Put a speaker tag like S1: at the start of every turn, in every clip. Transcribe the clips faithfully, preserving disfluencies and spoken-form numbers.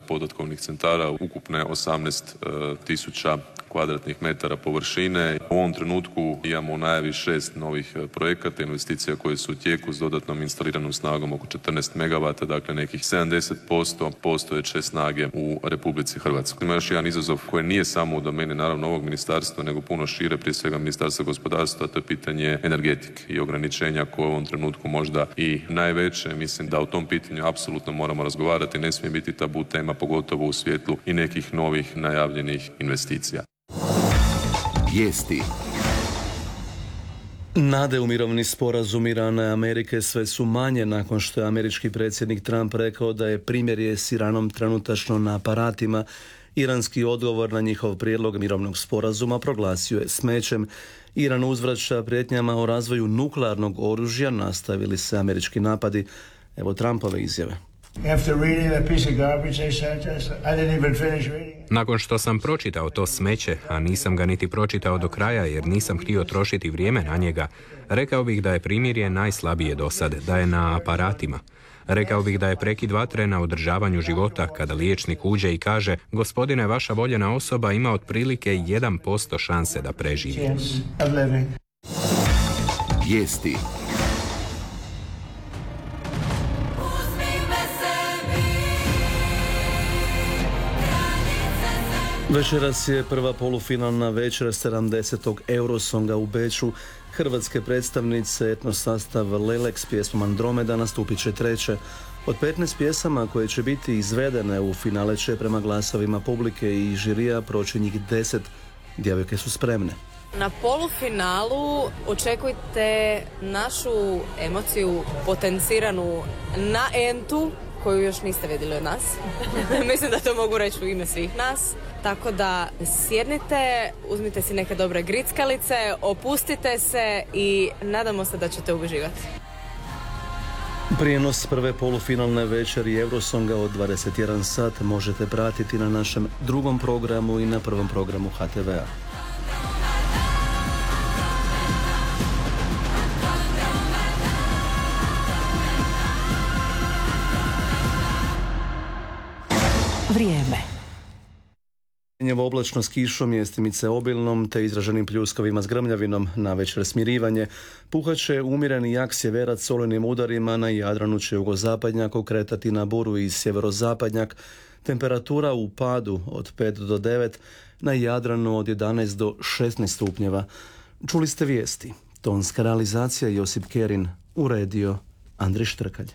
S1: podatkovnih centara, ukupne osamnaest tisuća kvadratnih metara površine. U ovom trenutku imamo u najavi šest novih projekata, investicija koje su u tijeku s dodatnom instaliranom snagom oko četrnaest megavata, dakle nekih sedamdeset posto postojeće snage u Republici Hrvatskoj. Ima još jedan izazov koji nije samo u domeni naravno ovog ministarstva, nego puno šire, prije svega Ministarstva gospodarstva, to je pitanje energetike i ograničenja koje u ovom trenutku možda i najveće. Mislim da u tom pitanju apsolutno moramo razgovarati, ne smije biti tabu tema, pogotovo u svjetlu i nekih novih najavljenih investicija.
S2: Vijesti.
S3: Nade u mirovni sporazum Irana i Amerike sve su manje nakon što je američki predsjednik Trump rekao da je primirje s Iranom trenutačno na aparatima. Iranski odgovor na njihov prijedlog mirovnog sporazuma proglasio je smećem. Iran uzvraća prijetnjama o razvoju nuklearnog oružja, nastavili se američki napadi. Evo Trumpove izjave.
S4: Nakon što sam pročitao to smeće, a nisam ga niti pročitao do kraja jer nisam htio trošiti vrijeme na njega, rekao bih da je primirje najslabije do sad, da je na aparatima. Rekao bih da je prekid vatre na održavanju života kada liječnik uđe i kaže: gospodine, vaša voljena osoba ima otprilike jedan posto šanse da preživi.
S2: Vijesti.
S3: Večeras je prva polufinalna večer sedamdesetog Eurosonga u Beču. Hrvatske predstavnice etno sastav Lelek s pjesmom Andromeda nastupit će treće. Od petnaest pjesama koje će biti izvedene u finale će prema glasovima publike i žirija proći njih deset. Djevojke su spremne.
S5: Na polufinalu očekujte našu emociju potenciranu na entu koju još niste vidjeli od nas. Mislim da to mogu reći u ime svih nas. Tako da sjednite, uzmite si neke dobre grickalice, opustite se i nadamo se da ćete uživati.
S3: Prijenos prve polufinalne večeri Eurosonga od dvadeset jedan sat možete pratiti na našem drugom programu i na prvom programu ha te vea.
S6: Vrijeme.
S3: Njevo oblačno s kišom, mjestimice obilnom te izraženim pljuskovima s grmljavinom, navečer smirivanje. Puhaće umjereni jak sjeverac s olujnim udarima, na Jadranu će jugozapadnjak okretati na buru i sjeverozapadnjak. Temperatura u padu od pet do devet, na Jadranu od jedanaest do šesnaest stupnjeva. Čuli ste vijesti. Tonska realizacija Josip Kerin, uredio Andri Štrkalj.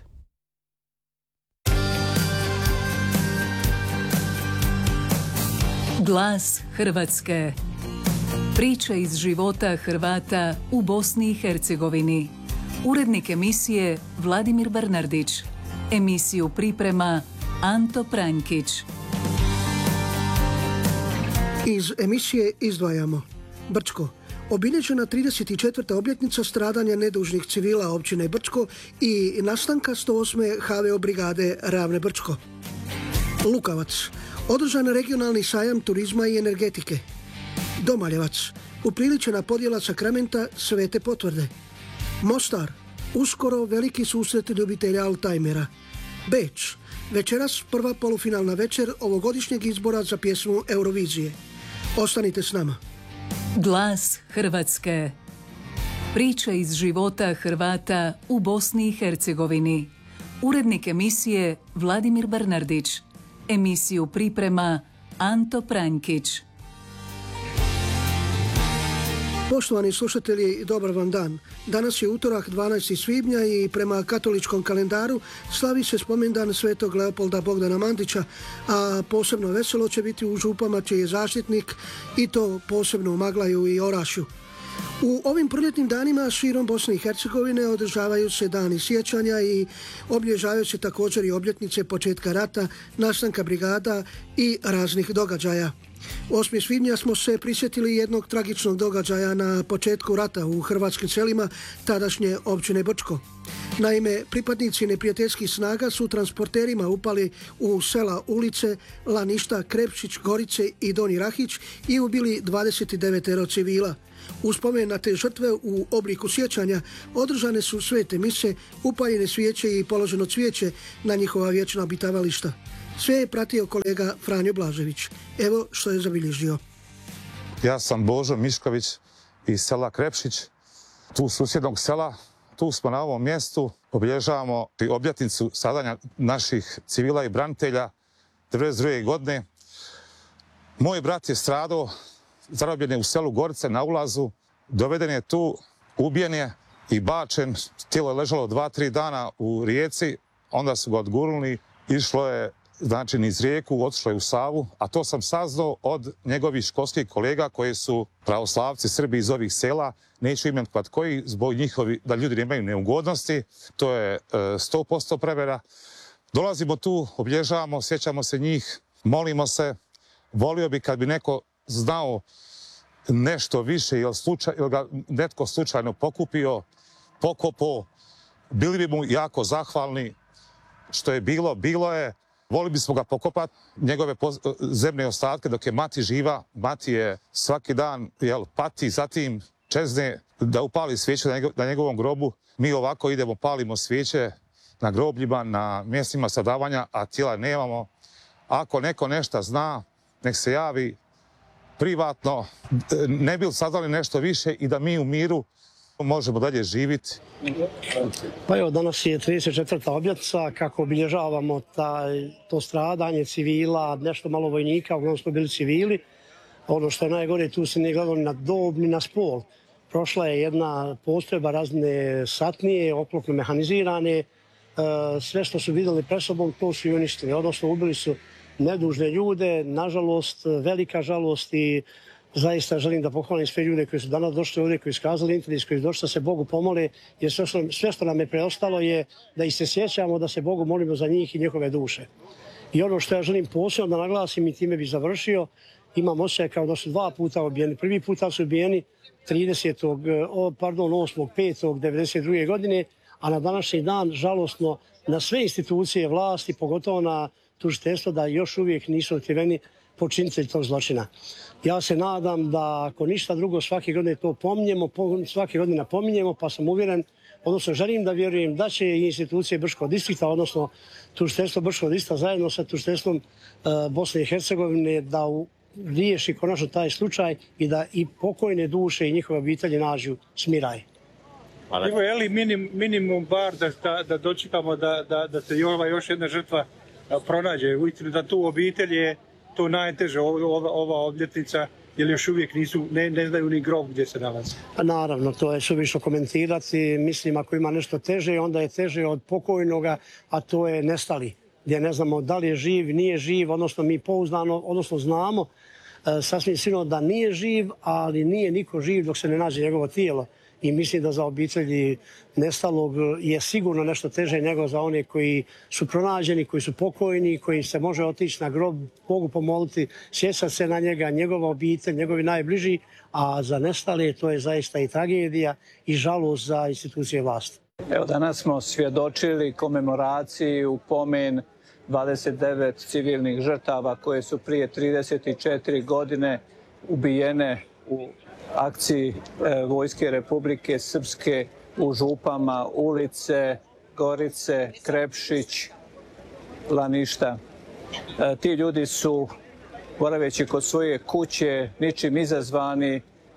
S6: Glas Hrvatske. Priče iz života Hrvata u Bosni i Hercegovini. Urednik emisije Vladimir Bernardić. Emisiju priprema Anto Pranjkić.
S7: Iz emisije izdvajamo Brčko. Obilježena trideset četvrta obljetnica stradanja nedužnih civila općine Brčko i nastanka sto osme ha ve o brigade Ravne Brčko. Lukavac. Održan regionalni sajam turizma i energetike. Domaljevac. Upriličena podjela sakramenta Svete potvrde. Mostar. Uskoro veliki susret ljubitelja altajmera. Beč. Večeras prva polufinalna večer ovogodišnjeg izbora za pjesmu Eurovizije. Ostanite s nama.
S6: Glas Hrvatske. Priče iz života Hrvata u Bosni i Hercegovini. Urednik emisije Vladimir Bernardić. Emisiju priprema Anto Pranjkić.
S7: Poštovani slušatelji, dobar vam dan. Danas je utorak dvanaestog svibnja i prema katoličkom kalendaru slavi se spomendan svetog Leopolda Bogdana Mandića, a posebno veselo će biti u Župama čiji je zaštitnik, i to posebno u Maglaju i Orašju. U ovim proljetnim danima širom Bosne i Hercegovine održavaju se dani sjećanja i obilježavaju se također i obljetnice početka rata, nastanka brigada i raznih događaja. osmog svibnja smo se prisjetili jednog tragičnog događaja na početku rata u hrvatskim selima tadašnje općine Brčko. Naime, pripadnici neprijateljskih snaga su transporterima upali u sela Ulice, Laništa, Krepšić, Gorice i Donji Rahić i ubili dvadeset devet civila. U spomen na te žrtve u obliku sjećanja održane su svete mise, upaljene svijeće i položeno cvijeće na njihova vječna obitavališta. Sve je pratio kolega Franjo Blažević. Evo što je zabilježio.
S8: Ja sam Božo Mišković iz sela Krepšić, tu susjednog sela. Tu smo na ovom mjestu, obilježavamo obljetnicu stradanja naših civila i branitelja devedeset druge godine. Moj brat je stradao, zarobljen je u selu Gorice na ulazu, doveden je tu, ubijen je i bačen. Tijelo je ležalo dva, tri dana u rijeci, onda su ga odgurnuli, išlo je znači niz rijeku, otišlo je u Savu, a to sam saznao od njegovih školskih kolega koji su pravoslavci, Srbi iz ovih sela, neću imenovati koji, zbog njihovi, da ljudi nemaju neugodnosti, to je sto posto prevera. Dolazimo tu, obilježavamo, sjećamo se njih, molimo se, volio bi kad bi neko znao nešto više ili, slučaj, ili ga netko slučajno pokupio, pokopo, bili bi mu jako zahvalni što je bilo, bilo je. Volili bismo ga pokopati, njegove zemlje ostatke dok je mati živa. Mati je svaki dan jel, pati, zatim čezne da upali svijeće na njegovom grobu. Mi ovako idemo, palimo svijeće na grobljima, na mjestima stradavanja, a tijela nemamo. Ako neko nešto zna, nek se javi privatno, ne bi li saznali nešto više i da mi u miru možemo dalje živjeti.
S9: Pa evo, danas je trideset četvrta obljetnica kako obilježavamo taj, to stradanje civila, nešto malo vojnika, uglavnom smo bili civili. Ono što je najgore, tu se nije gledalo ni na dob, ni na spol. Prošla je jedna postrojba razne satnije, oklopno mehanizirane. Sve što su vidjeli pred sobom, to su i uništili. Odnosno, ubili su nedužne ljude, nažalost, velika žalost i zaista želim da pohvalim sve ljude koji su danas došli ovdje, koji su iskazali interes, koji su došli da se Bogu pomole, jer sve što, sve što nam je preostalo je da ih se sjećamo, da se Bogu molimo za njih i njihove duše. I ono što ja želim posebno da naglasim i time bi završio, imam osjećaj kao da su dva puta ubijeni. Prvi puta su ubijeni tridesetog pardon, osmog petog devedeset druge godine, a na današnji dan, žalosno, na sve institucije vlasti, pogotovo na tužiteljstvo, da još uvijek nisu otkriveni počinitelji tog zločina. Ja se nadam da ako ništa drugo svake godine to pominjemo, svake godine napominjemo, pa sam uvjeren, odnosno želim da vjerujem da će i institucije Brčkog distrikta, odnosno tužiteljstvo Brčkog distrikta zajedno sa tužiteljstvom Bosne i Hercegovine da riješi konačno taj slučaj i da i pokojne duše i njihove obitelji nađu smiraj.
S10: Evo je li minim, minimum bar da, da dočekamo da, da, da se ova još jedna žrtva pronađe. Uistinu da tu obitelj je to najteže, ova, ova obljetnica, jer još uvijek nisu, ne, ne znaju ni grob gdje se nalazi.
S9: Pa naravno, to je suvišno komentirati. Mislim, ako ima nešto teže, onda je teže od pokojnoga, a to je nestali. Gdje ne znamo da li je živ, nije živ, odnosno mi pouzdano, odnosno znamo e, sasvim sigurno da nije živ, ali nije niko živ dok se ne nađe njegovo tijelo. I mislim da za obitelji nestalog je sigurno nešto teže nego za one koji su pronađeni, koji su pokojni, koji se može otići na grob, Bogu pomoliti, sjećati se na njega, njegova obitelj, njegovi najbliži, a za nestale to je zaista i tragedija i žalost za institucije vlasti.
S11: Evo, danas smo svjedočili komemoraciji u pomen dvadeset devet civilnih žrtava koje su prije trideset četiri godine ubijene u akciji Vojske Republike Srpske u Župama, Ulice, Gorice, Krepšić, Laništa. Ti ljudi su, boraveći kod svoje kuće, ničim izazvani,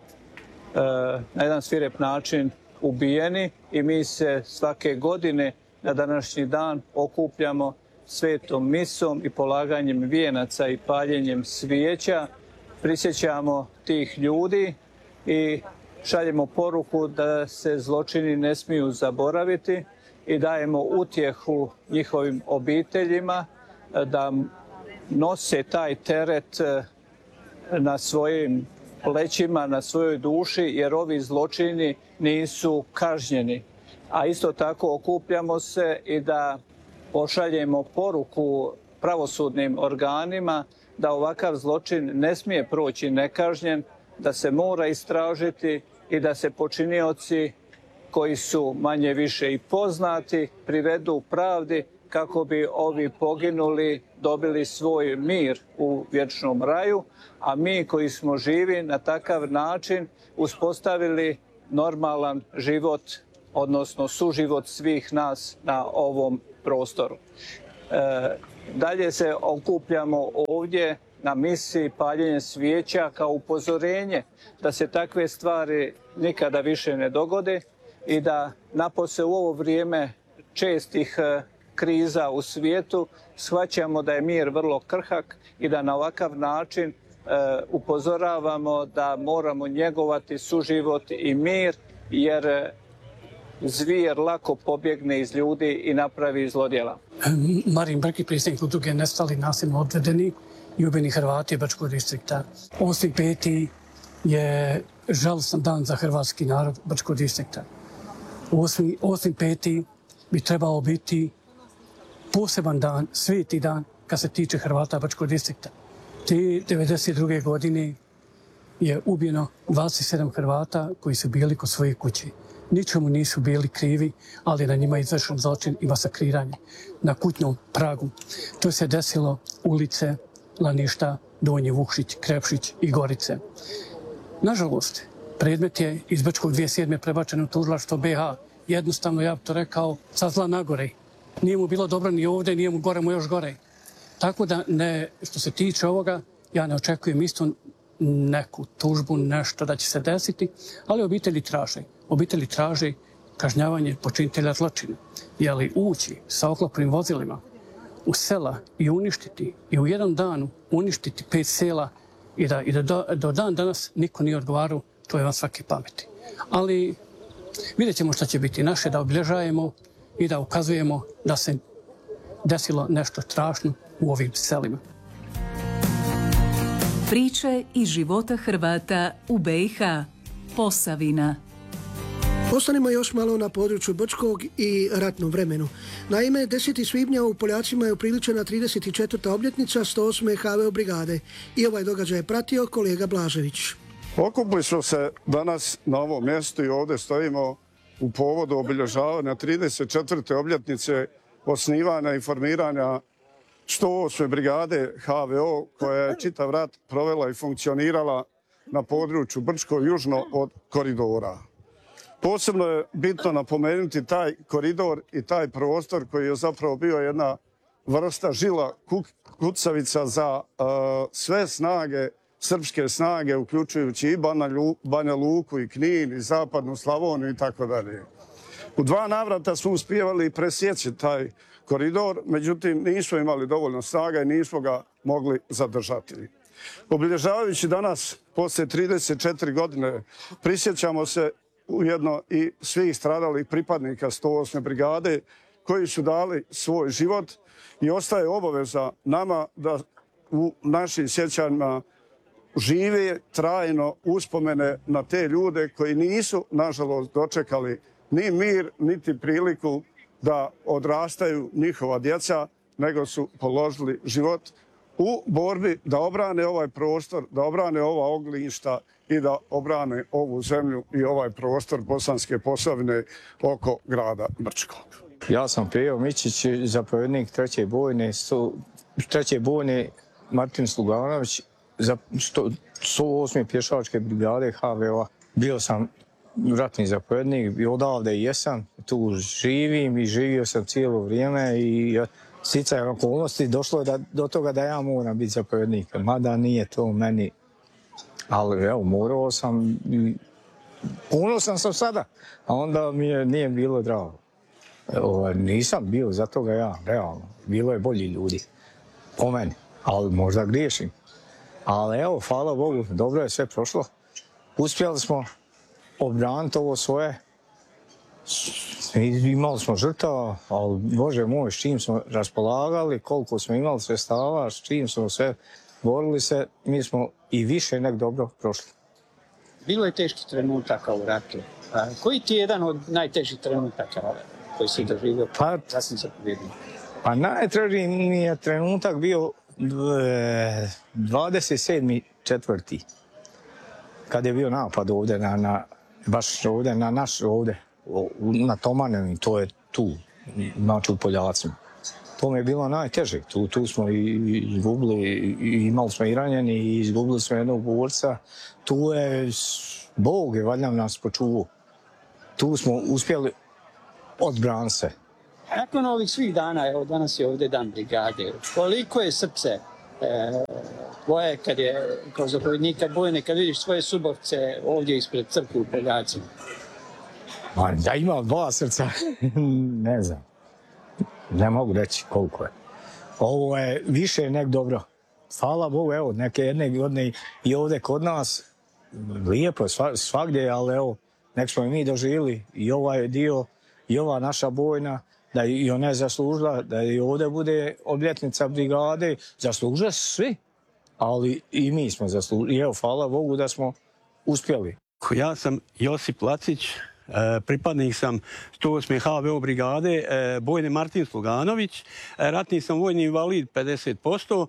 S11: na jedan svirep način ubijeni i mi se svake godine na današnji dan okupljamo svetom misom i polaganjem vijenaca i paljenjem svijeća. Prisjećamo tih ljudi i šaljemo poruku da se zločini ne smiju zaboraviti i dajemo utjehu njihovim obiteljima da nose taj teret na svojim plećima, na svojoj duši, jer ovi zločini nisu kažnjeni. A isto tako okupljamo se i da pošaljemo poruku pravosudnim organima da ovakav zločin ne smije proći nekažnjen, da se mora istražiti i da se počinioci koji su manje više i poznati privedu pravdi kako bi ovi poginuli dobili svoj mir u vječnom raju, a mi koji smo živi na takav način uspostavili normalan život, odnosno suživot svih nas na ovom prostoru. E, Dalje se okupljamo ovdje na misiji paljenje svijeća kao upozorenje da se takve stvari nikada više ne dogode i da napose u ovo vrijeme čestih kriza u svijetu shvaćamo da je mir vrlo krhak i da na ovakav način upozoravamo da moramo njegovati suživot i mir, jer zvijer lako pobjegne iz ljudi i napravi zlodjela.
S12: Marin Brki, predsjednik udruge Nestali nasilno odvedeni i ubijeni Hrvati Brčkog distrikta. osmi peti je žalostan dan za hrvatski narod Brčkog distrikta. osmi peti bi trebao biti poseban dan, sveti dan, kad se tiče Hrvata Brčkog distrikta. Te devedeset druge godine je ubijeno dvadeset sedam Hrvata koji su bili kod svoje kuće. Ničemu nisu bili krivi, ali na njima je izvršen zločin i masakriranje na kućnom pragu. To se desilo ulice Laništa, Donji Vukšić, Krepšić i Gorice. Nažalost, predmet je iz Brčkog dvije tisuće sedme prebačen u tužilaštvo B H. Jednostavno, ja bih to rekao, sa zla nagore. Nije mu bilo dobro ni ovdje, nije mu gore, mu još gore. Tako da, ne, što se tiče ovoga, ja ne očekujem isto neku tužbu, nešto da će se desiti, ali obitelji traže. Obitelji traže kažnjavanje počinitelja zločina. Jeli ući sa oklopnim vozilima u sela i uništiti, i u jednom danu uništiti pet sela i da, i da do, do dan danas niko nije odgovarao, to je van svake pameti. Ali vidjet ćemo šta će biti naše, da obilježajemo i da ukazujemo da se desilo nešto strašno u ovim selima.
S6: Priče iz života Hrvata u B i H. Posavina.
S7: Ostanimo još malo na području Brčkog i ratnom vremenu. Naime, deseti svibnja u Poljacima je upriličena trideset četvrta obljetnica sto osme H V O brigade i ovaj događaj je pratio kolega Blažević.
S13: Okupili smo se danas na ovom mjestu i ovdje stojimo u povodu obilježavanja trideset četvrte obljetnice osnivanja i formiranja sto osme brigade H V O koja je čitav rat provela i funkcionirala na području Brčkog južno od koridora. Posebno je bitno napomenuti taj koridor i taj prostor koji je zapravo bio jedna vrsta žila kucavica za uh, sve snage, srpske snage, uključujući i Banja Luku i Knin i zapadnu Slavoniju i tako dalje. U dva navrata smo uspjevali presjeći taj koridor, međutim nismo imali dovoljno snaga i nismo ga mogli zadržati. Obilježavajući danas, poslije trideset četiri godine, prisjećamo se ujedno i svih stradalih pripadnika sto osme brigade koji su dali svoj život i ostaje obaveza nama da u našim sjećanjima žive trajno uspomene na te ljude koji nisu, nažalost, dočekali ni mir, niti priliku da odrastaju njihova djeca, nego su položili život u borbi da obrane ovaj prostor, da obrane ova ognjišta i da obrane ovu zemlju i ovaj prostor Bosanske Posavine oko grada Brčkog.
S14: Ja sam Pejo Mičić, zapovjednik treće bojne, treće bojne Martin Sluganović, za sto osme pješačke brigade H V O-a. Bio sam ratni zapovjednik i odavde jesam, tu živim i živio sam cijelo vrijeme i sticajem okolnosti došlo je da, do toga da ja moram biti zapovjednik, mada nije to meni. Ali evo, morao sam, ponosan sam sada, a onda mi je, nije bilo drago. Evo, nisam bio za toga ja, realno. Bilo je bolji ljudi, po meni, ali možda griješim. Ali evo, hvala Bogu, dobro je sve prošlo. Uspjeli smo obraniti ovo svoje. Imali smo žrtava, ali Bože moj, s čim smo raspolagali, koliko smo imali sredstava, s čim smo sve borili se, mi smo i više nek dobro prošli.
S15: Bilo je teški trenutaka u ratu. A koji ti je jedan od najtežih trenutaka koji si doživio?
S14: Pa, pa najteži mi je trenutak bio dvadeset sedmi četvrti kad je bio napad ovdje, na, na, baš ovdje, na naš ovdje, na Tomanevi, to je tu, znači u Poljacima. To mi je bilo najteže. Tu, tu smo i izgubili, i imali smo i ranjeni, i izgubili smo jednog borca. Tu je, Bog je valjda nas počuvao. Tu smo uspjeli odbraniti se.
S15: Nakon ovih svih dana, evo danas je ovdje dan brigade, koliko je srce e, tvoje kad je kao zapovjednika bojne, kad vidiš svoje suborce ovdje ispred crkve u Poljacima?
S14: Ma, da imam dva srca, ne znam, ne mogu reći koliko je. Ovo je više nek dobro. Hvala Bogu, evo, neke jedne godine i ovdje kod nas, lijepo svagdje, ali evo, nek smo i mi doživjeli i ovaj dio, i ova naša bojna, da i ona je zaslužila, da i ovdje bude obljetnica brigade, zaslužila svi, ali i mi smo zaslužili. I evo, hvala Bogu da smo uspjeli.
S16: Ja sam Josip Lacić, pripadnik sam sto osme ha ve o brigade, bojne Martin Sluganović, ratni sam vojni invalid pedeset posto.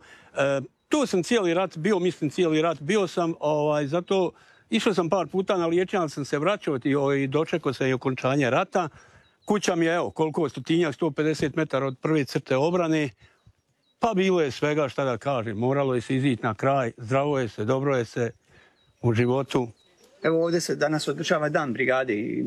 S16: Tu sam cijeli rat bio, mislim cijeli rat bio sam, ovaj, zato išao sam par puta na liječenje, ali sam se vraćao i, ovaj, dočekao sam i okončanje rata. Kuća mi je, evo, koliko, stotinjak, sto pedeset metara od prve crte obrane, pa bilo je svega, šta da kažem, moralo je se izići na kraj, zdravo je se, dobro je se u životu.
S15: Evo ovdje se danas održava dan brigade i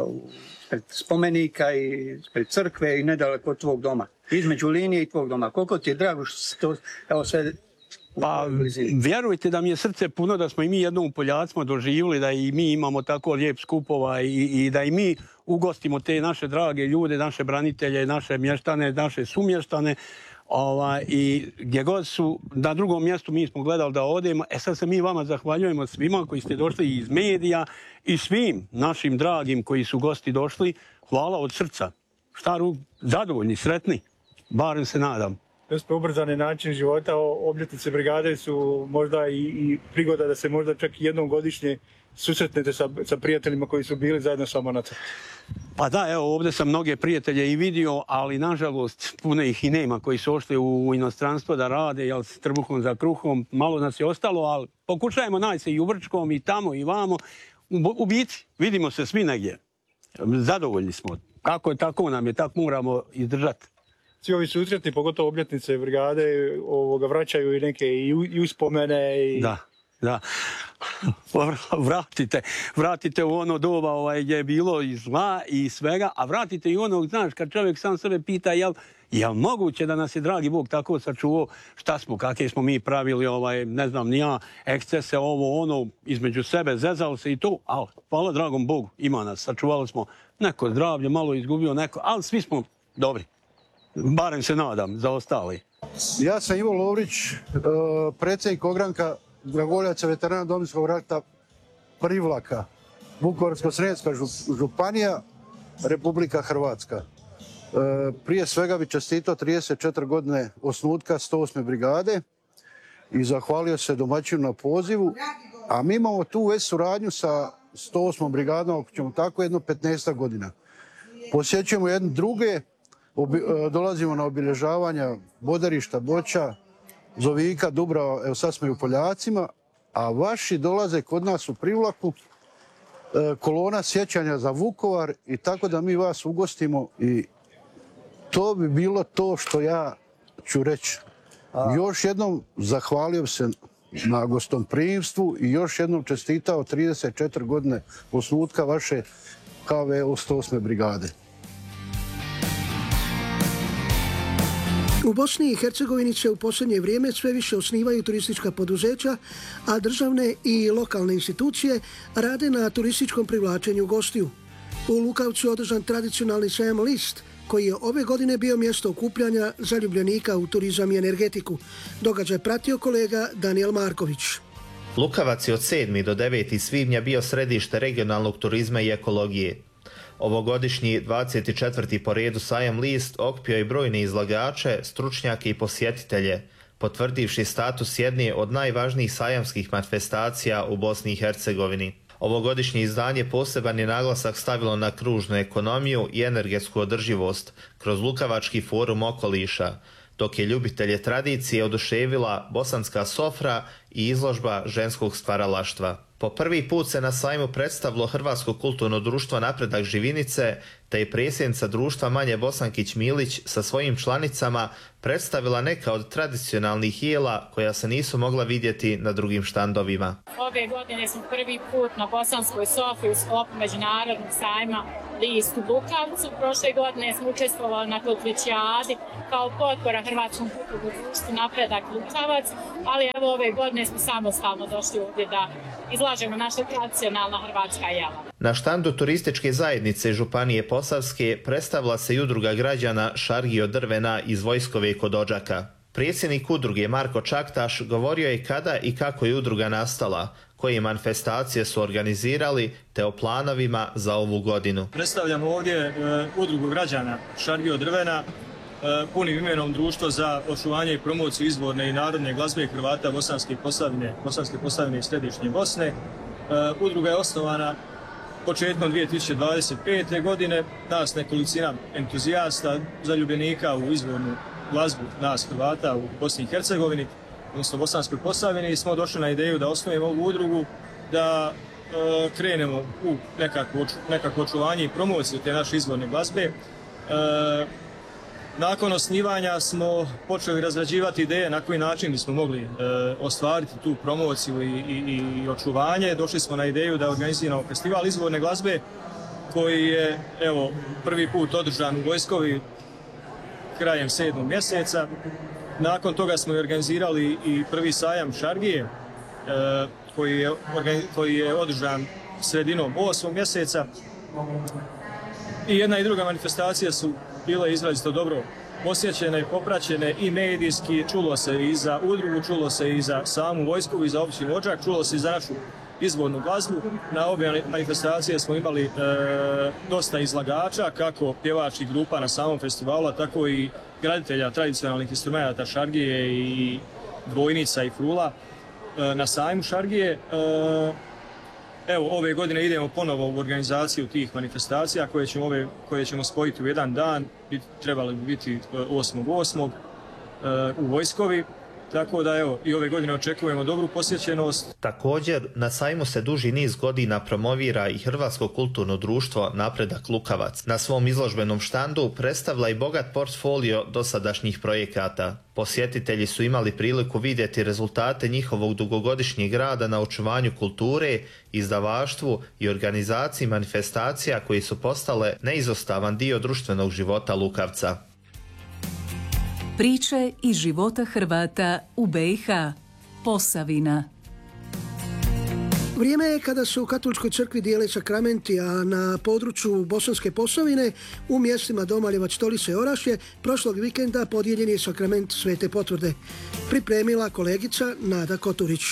S15: pred spomenika i pred crkve i nedaleko od tvog doma. Između linije i tvog doma. Koliko ti je drago što se to evo sve...
S16: Pa vjerujte da mi je srce puno da smo i mi jednom u Poljacima doživjeli, da i mi imamo tako lijep skupova i, i da i mi ugostimo te naše drage ljude, naše branitelje, naše mještane, naše sumještane. Ovaj, i gdje god su, na drugom mjestu mi smo gledali da odemo. E sad se mi vama zahvaljujemo svima koji ste došli iz medija i svim našim dragim koji su gosti došli. Hvala od srca. Štaru, zadovoljni, sretni, barem se nadam.
S10: Dosta ubrzani način života, obljetnice brigade su možda i, i prigoda da se možda čak jednom godišnje susretnete sa, sa prijateljima koji su bili zajedno s vama na crti.
S16: Pa da, evo, ovdje sam mnoge prijatelje i vidio, ali nažalost puno ih i nema koji su ošli u inostranstvo da rade, jel, s trbuhom za kruhom, malo nas je ostalo, ali pokušajmo naći se i u Vrčkom i tamo i vamo. U, u biti, vidimo se svi negdje. Zadovoljni smo. Kako je tako nam je, tako moramo izdržati.
S10: Svi ovi susretni, pogotovo obljetnice brigade, ovoga, vraćaju i neke i uspomene. I...
S16: Da, da. Vratite, vratite u ono doba ovaj, gdje je bilo i zla i svega, a vratite i ono, znaš, kad čovjek sam sebe pita, jel, jel moguće da nas je dragi Bog tako sačuvao, šta smo, kakve smo mi pravili, ovaj, ne znam, ni ja, ekscese, ovo, ono, između sebe, zezalo se i to, ali hvala dragom Bogu, ima nas, sačuvali smo neko zdravlje, malo izgubio neko, ali svi smo dobri. Barem se nadam, za ostali.
S17: Ja sam Ivo Lovrić, predsjednik ogranka dragovoljaca veterana Domovinskog rata Privlaka, Vukovarsko-srijemska županija, Republika Hrvatska. Prije svega bi čestitao trideset četiri godine osnutka sto osme brigade i zahvalio se domaćinu na pozivu, a mi imamo tu već suradnju sa sto osmom brigadom, ako ćemo tako, jedno petnaest godina. Posjećujemo jedne druge, dolazimo na obilježavanja Bodarišta, Boća, Zovika, Dubrava, evo sad smo i u Poljacima, a vaši dolaze kod nas u Privlaku, kolona sjećanja za Vukovar i tako da mi vas ugostimo i to bi bilo to što ja ću reći. Još jednom zahvalio se na gostoprimstvu i još jednom čestitao trideset četiri godine osnutka vaše ha ve o sto osme brigade.
S7: U Bosni i Hercegovini se u posljednje vrijeme sve više osnivaju turistička poduzeća, a državne i lokalne institucije rade na turističkom privlačenju gostiju. U Lukavcu je održan tradicionalni sajam List, koji je ove godine bio mjesto okupljanja zaljubljenika u turizam i energetiku. Događaj pratio kolega Daniel Marković.
S18: Lukavac je od sedmog do devetog svibnja bio središte regionalnog turizma i ekologije. Ovogodišnji dvadeset četvrti po redu sajam List okupio i brojne izlagače, stručnjake i posjetitelje, potvrdivši status jedne od najvažnijih sajamskih manifestacija u Bosni i Hercegovini. Ovogodišnje izdanje poseban je naglasak stavilo na kružnu ekonomiju i energetsku održivost kroz Lukavački forum okoliša, dok je ljubitelje tradicije oduševila bosanska sofra i izložba ženskog stvaralaštva. Po prvi put se na sajmu predstavilo Hrvatsko kulturno društvo Napredak Živinice, te je predsjednica društva Manje Bosankić Milić sa svojim članicama predstavila neka od tradicionalnih jela koja se nisu mogla vidjeti na drugim štandovima.
S19: Ove godine smo prvi put na bosanskoj sofri u sklopu međunarodnog sajma list u Lukavcu. Prošle godine smo učestvovali na Kotličijadi kao potpora Hrvatskom kulturnom društvu Napredak Lukavac, ali evo ove godine smo samostalno došli ovdje da izlažemo naša tradicionalna hrvatska jela.
S18: Na štandu turističke zajednice Županije Posavske predstavila se i udruga građana Šargije od drvena iz Vojskove kod Odžaka. Predsjednik udruge Marko Čaktaš govorio je kada i kako je udruga nastala, koje manifestacije su organizirali, te o planovima za ovu godinu.
S20: Predstavljamo ovdje e, udrugu građana Šargije od drvena, e, punim imenom Društvo za očuvanje i promociju izvorne i narodne glazbe Hrvata Bosanske Posavine, Bosanske Posavine i Središnje Bosne. E, udruga je osnovana početkom dvije tisuće dvadeset pete. godine. Nas nekolicina entuzijasta, zaljubljenika u izvornu glazbu nas Hrvata u Bosni i Hercegovini, odnosno Bosanskoj Posavini, smo došli na ideju da osnovimo ovu udrugu, da e, krenemo u nekakvo, nekakvo očuvanje i promociju te naše izvorne glazbe. E, nakon osnivanja smo počeli razrađivati ideje na koji način bismo mogli e, ostvariti tu promociju i, i, i očuvanje. Došli smo na ideju da organiziramo festival izvorne glazbe koji je evo, prvi put održan u Vojskovi krajem sedmog mjeseca. Nakon toga smo organizirali i prvi sajam Šargije koji je, koji je održan sredinom osmog mjeseca. I jedna i druga manifestacija su bile izrazito dobro posjećene, popraćene i medijski. Čulo se i za udrugu, čulo se i za samu Vojsku i za općinu Odžak, čulo se i za našu izvornu glazbu. Na obje manifestacije smo imali e, dosta izlagača, kako pjevačkih grupa na samom festivalu, tako i graditelja tradicionalnih instrumenta Šargije i dvojnica i frula e, na sajmu Šargije. E, evo, ove godine idemo ponovo u organizaciju tih manifestacija koje ćemo, ove, koje ćemo spojiti u jedan dan. Bit, trebali bi biti osmog osmog e, u Vojskovi. Tako da evo, i ove godine očekujemo dobru posjećenost.
S18: Također, na sajmu se duži niz godina promovira i Hrvatsko kulturno društvo Napredak Lukavac. Na svom izložbenom štandu predstavlja i bogat portfolio dosadašnjih projekata. Posjetitelji su imali priliku vidjeti rezultate njihovog dugogodišnjeg rada na očuvanju kulture, izdavaštvu i organizaciji manifestacija koji su postale neizostavan dio društvenog života Lukavca.
S6: Priče iz života Hrvata u B i H. Posavina.
S7: Vrijeme je kada se u katoličkoj crkvi dijele sakramenti, a na području Bosanske Posavine u mjestima Domaljevac, Stolice i Orašje prošlog vikenda podijeljen je sakrament Svete potvrde. Pripremila kolegica Nada Koturić.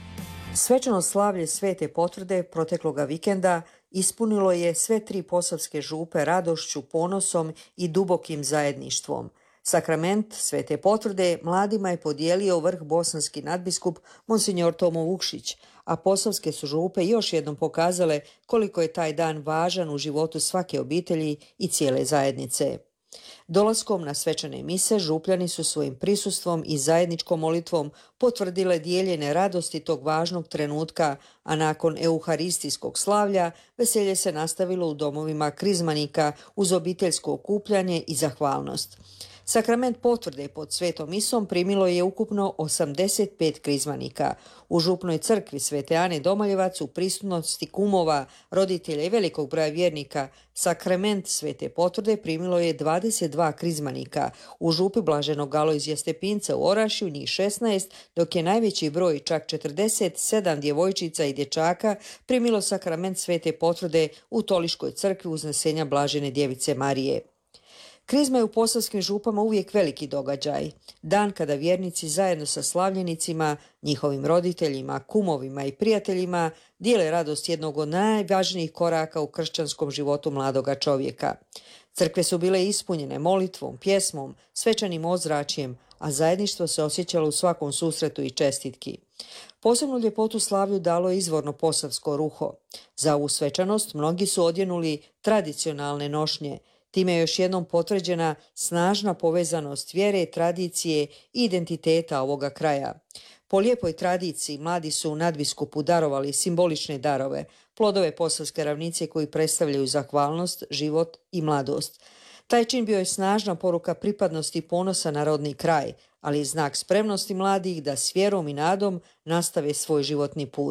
S21: Svečano slavlje Svete potvrde protekloga vikenda ispunilo je sve tri posavske župe radošću, ponosom i dubokim zajedništvom. Sakrament Svete potvrde mladima je podijelio vrh bosanski nadbiskup Monsignor Tomo Vukšić, a posavske su župe još jednom pokazale koliko je taj dan važan u životu svake obitelji i cijele zajednice. Dolaskom na svečane mise župljani su svojim prisustvom i zajedničkom molitvom potvrdile dijeljene radosti tog važnog trenutka, a nakon euharistijskog slavlja veselje se nastavilo u domovima krizmanika uz obiteljsko okupljanje i zahvalnost. Sakrament potvrde pod svetom misom primilo je ukupno osamdeset pet krizmanika. U župnoj crkvi Svete Ane Domaljevac u prisutnosti kumova, roditelja i velikog broja vjernika sakrament Svete potvrde primilo je dvadeset dva krizmanika. U župi Blaženog Alojzija Stepinca u Orašju njih šesnaest, dok je najveći broj, čak četrdeset sedam djevojčica i dječaka, primilo sakrament Svete potvrde u Toliškoj crkvi Uznesenja Blažene Djevice Marije. Krizma je u posavskim župama uvijek veliki događaj. Dan kada vjernici zajedno sa slavljenicima, njihovim roditeljima, kumovima i prijateljima dijele radost jednog od najvažnijih koraka u kršćanskom životu mladoga čovjeka. Crkve su bile ispunjene molitvom, pjesmom, svečanim ozračjem, a zajedništvo se osjećalo u svakom susretu i čestitki. Posebnu ljepotu slavlju dalo je izvorno posavsko ruho. Za ovu svečanost mnogi su odjenuli tradicionalne nošnje. Time je još jednom potvrđena snažna povezanost vjere, tradicije i identiteta ovoga kraja. Po lijepoj tradiciji mladi su nadbiskupu darovali simbolične darove, plodove posavske ravnice koji predstavljaju zahvalnost, život i mladost. Taj čin bio je snažna poruka pripadnosti i ponosa na rodni kraj, ali i znak spremnosti mladih da s vjerom i nadom nastave svoj životni put.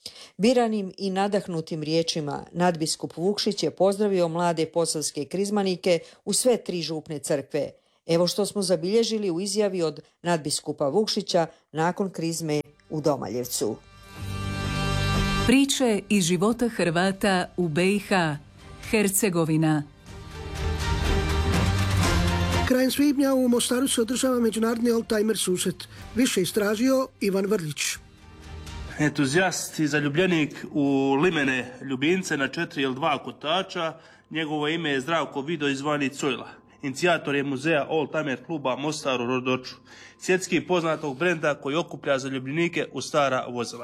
S21: Biranim i nadahnutim riječima nadbiskup Vukšić je pozdravio mlade posavske krizmanike u sve tri župne crkve. Evo što smo zabilježili u izjavi od nadbiskupa Vukšića nakon krizme u Domaljevcu.
S6: Priče iz života Hrvata u B i H. Hercegovina.
S7: Krajem svibnja u Mostaru se održava međunarodni oldtimer susret. Više istražio Ivan Vrlić.
S1: Entuzijast i zaljubljenik u limene ljubimce na četiri ili dva kotača, njegovo ime je Zdravko Vidović zvani Cojla. Inicijator je muzeja Oldtimer kluba Mostar u Rodoču, svjetski poznatog brenda koji okuplja zaljubljenike u stara vozila.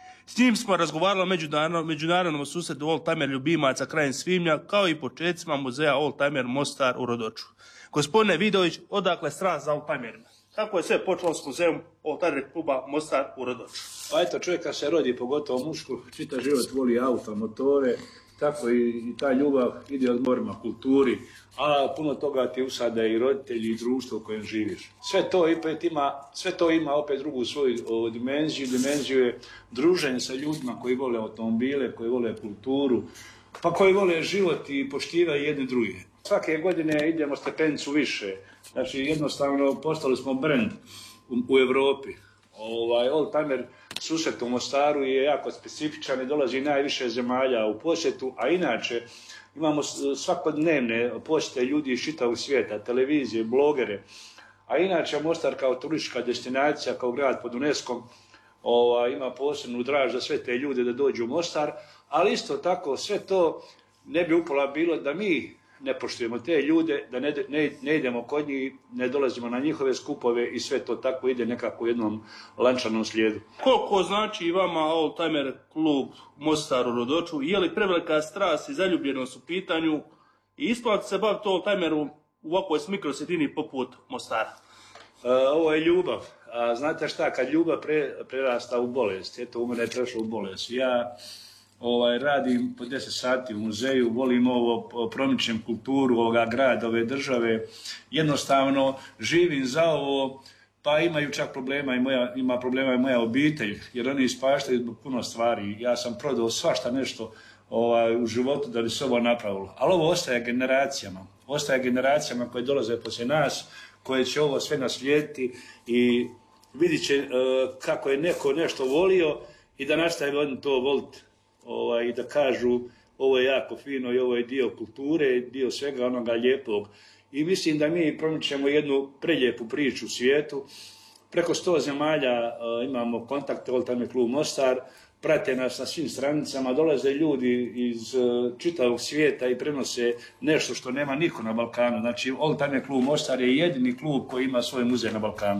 S1: S njim smo razgovarali o međunarodnom, međunarodnom susretu Oldtimer ljubimaca krajem svibnja, kao i početcima muzeja Oldtimer Mostar u Rodoču. Gospodine Vidović, odakle strast za oldtimerima? Kako je sve počelo s muzejom Oldtimer kluba Mostar u Rodoču?
S22: Pa eto, čovjek kad se rodi, pogotovo mušku, čita život voli auta, motore, tako i, i ta ljubav ide od morima, kulturi, a puno toga ti usade i roditelji i društvo u kojem živiš. Sve to, opet ima, sve to ima opet drugu svoju o, dimenziju, dimenziju je druženje sa ljudima koji vole automobile, koji vole kulturu, pa koji vole život i poštivaju jedni druge. Svake godine idemo stepenicu više, znači jednostavno postali smo brend u, u Europi. Ovaj, Oldtimer susret u Mostaru je jako specifičan i dolazi najviše zemalja u posjetu, a inače imamo svakodnevne posjete ljudi iz čitavog svijeta, televizije, blogere, a inače Mostar kao turistička destinacija, kao grad pod UNESCO-om, ovaj, ima posebnu draž za sve te ljude da dođu u Mostar, ali isto tako sve to ne bi upola bilo da mi ne poštujemo te ljude, da ne, ne, ne idemo kod njih, ne dolazimo na njihove skupove i sve to tako ide nekako u jednom lančanom slijedu.
S1: Koliko znači vama Oldtimer klub Mostar u Rodoču? Je li prevelika strast i zaljubljenost u pitanju i isplati se baviti Oldtimeru u ovakvoj mikrosredini poput Mostara?
S22: E, ovo je ljubav. A znate šta, kad ljubav pre, prerasta u bolest, eto u mene je prešlo u bolest. Ja Ovaj, radim po deset sati u muzeju, volim ovo, promičem kulturu ovoga grada, ove države, jednostavno živim za ovo, pa imaju čak problema i moja, ima problema i moja obitelj, jer oni ispaštaju zbog puno stvari. Ja sam prodao svašta nešto ovaj, u životu da bi se ovo napravilo, ali ovo ostaje generacijama, ostaje generacijama koje dolaze poslije nas, koje će ovo sve naslijediti i vidit će uh, kako je neko nešto volio i da nastavi on to voliti. Ovaj, i da kažu ovo je jako fino i ovo je dio kulture, dio svega onoga lijepog. I mislim da mi promičemo jednu prelijepu priču u svijetu. Preko sto zemalja uh, imamo kontakte Oldtimer klub Mostar, prate nas na svim stranicama, dolaze ljudi iz uh, čitavog svijeta i prenose nešto što nema niko na Balkanu. Znači Oldtimer klub Mostar je jedini klub koji ima svoj muzej na Balkanu.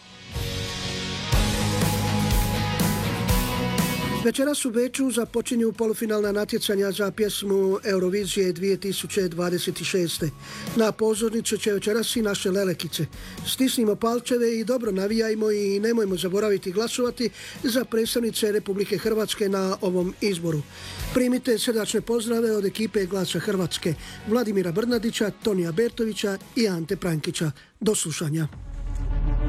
S7: Večeras u Beču započinju polufinalna natjecanja za pjesmu Eurovizije dvije tisuće dvadeset šest. Na pozornicu će večeras i naše lelekice. Stisnimo palčeve i dobro navijajmo i nemojmo zaboraviti glasovati za predstavnice Republike Hrvatske na ovom izboru. Primite srdačne pozdrave od ekipe Glasa Hrvatske, Vladimira Brnadića, Tonija Bertovića i Ante Prankića. Do slušanja.